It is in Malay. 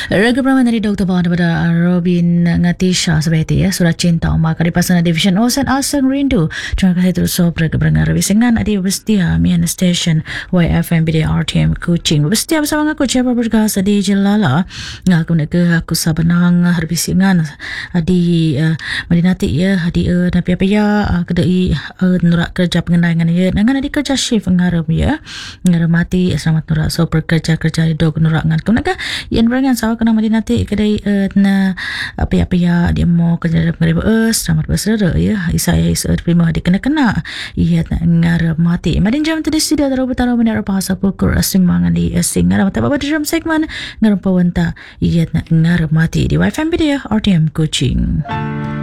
Raga Praman dari Dr. Bawang daripada Robin Ngatisha sebagai ya Surat Cinta Umak di Pasana Division Osan Asang Rindu. Terima kasih terus sobrang keberangan Ravisengan Adi Bestia Mian Station YFM BD RTM Kuching Bestia bersama aku Ciapa Bergas Adi Jelala ngaku nak ke aku sabenang Ravisengan Adi Madinati ya Adi napi apa ya kedai nurak kerja pengendangan ya nangan adi kerja shift ngarep ya ngarep mati selamat nurak so kerja di dog nurak ngaku nak yan berangan sawa kena Madinati kedai na apa ya dia mau kerja ngarep selamat bersera ya saya terima di kena iya ngarep mati madin jam tadi sudah taruh betara benar bahasa pukul semangat di singar mata baba dalam segmen ngarep pawanta iya ngarep mati di WiFi dia RTM Kuching.